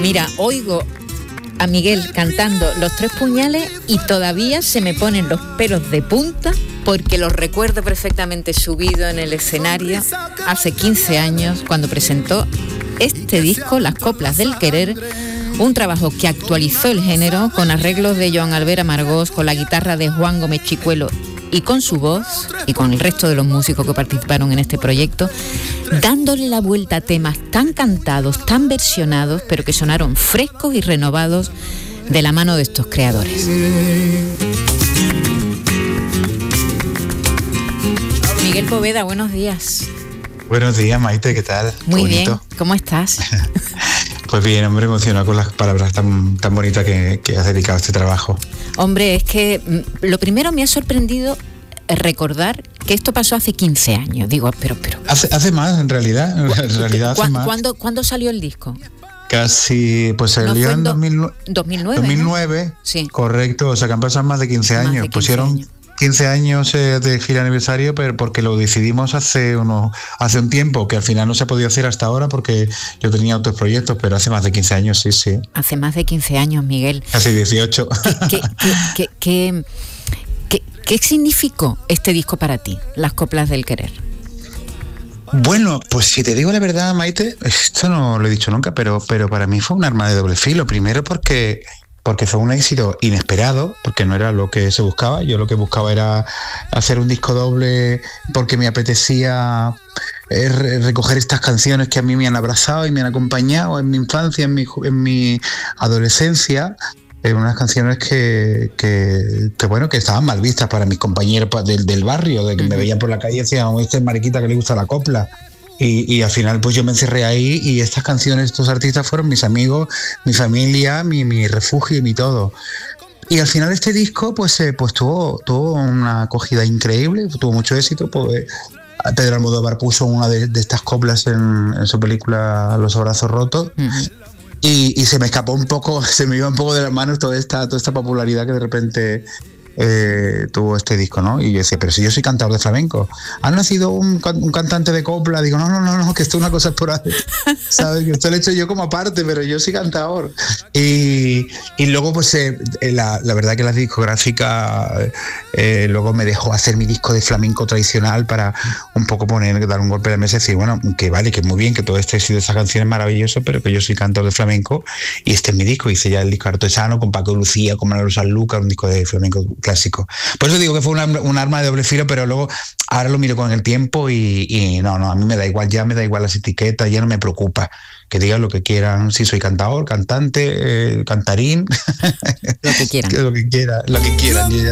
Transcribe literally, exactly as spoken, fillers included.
Mira, oigo a Miguel cantando Los Tres Puñales y todavía se me ponen los pelos de punta porque lo recuerdo perfectamente subido en el escenario hace quince años cuando presentó este disco, Las Coplas del Querer, un trabajo que actualizó el género con arreglos de Joan Albert Amargós, con la guitarra de Juan Gómez Chicuelo y con su voz y con el resto de los músicos que participaron en este proyecto, dándole la vuelta a temas tan cantados, tan versionados, pero que sonaron frescos y renovados de la mano de estos creadores. Miguel Poveda, buenos días. Buenos días, Maite, ¿qué tal? Muy bonito. Bien, ¿cómo estás? Pues bien, hombre, emocionado con las palabras tan, tan bonitas que, que has dedicado a este trabajo. Hombre, es que lo primero me ha sorprendido recordar que esto pasó hace quince años. Digo, pero... pero Hace, hace más, en realidad. En realidad hace más. ¿Cuándo, ¿Cuándo salió el disco? Casi, pues salió en dos mil nueve. dos mil nueve, dos mil nueve, ¿no? Sí. Correcto, o sea que han pasado más de quince años. Más de quince Pusieron... años. quince años eh, de gira aniversario, pero porque lo decidimos hace uno, hace un tiempo, que al final no se ha podido hacer hasta ahora porque yo tenía otros proyectos, pero hace más de quince años, sí, sí. Hace más de quince años, Miguel. Casi dieciocho. ¿Qué, qué, qué, qué, qué, qué significó este disco para ti, Las Coplas del Querer? Bueno, pues si te digo la verdad, Maite, esto no lo he dicho nunca, pero, pero para mí fue un arma de doble filo. Primero porque... porque fue un éxito inesperado, porque no era lo que se buscaba. Yo lo que buscaba era hacer un disco doble porque me apetecía eh, recoger estas canciones que a mí me han abrazado y me han acompañado en mi infancia, en mi, en mi adolescencia. Eh, unas canciones que, que, que, bueno, que estaban mal vistas para mis compañeros del, del barrio, de que me veían por la calle y decían, oh, este es mariquita que le gusta la copla. Y, y al final pues yo me encerré ahí y estas canciones, estos artistas fueron mis amigos, mi familia, mi, mi refugio y mi todo. Y al final este disco pues, eh, pues tuvo, tuvo una acogida increíble, tuvo mucho éxito. Pues, Pedro Almodóvar puso una de, de estas coplas en, en su película Los Abrazos Rotos. Uh-huh. y, y se me escapó un poco, se me iba un poco de las manos toda esta, toda esta popularidad que de repente... Eh, tuvo este disco, ¿no? Y yo decía, pero si yo soy cantador de flamenco, ¿ha nacido un, un cantante de copla? Digo, no, no, no, no, que esto es una cosa esporádica, ¿sabes? Que esto lo he hecho yo como aparte, pero yo soy cantador. Y, y luego, pues, eh, la, la verdad que la discográfica eh, luego me dejó hacer mi disco de flamenco tradicional para un poco poner, dar un golpe de mesa y decir, bueno, que vale, que muy bien, que todo este éxito de esa canción es maravilloso, pero que yo soy cantador de flamenco y este es mi disco. Hice ya el disco artesano con Paco Lucía, con Manolo Sanlúcar, un disco de flamenco clásico. Por eso digo que fue una, un arma de doble filo, pero luego ahora lo miro con el tiempo y, y no, no, a mí me da igual, ya me da igual las etiquetas, ya no me preocupa. Que digan lo que quieran, si soy cantador, cantante, eh, cantarín, lo que quieran. lo que quiera, lo que quieran. Yo ya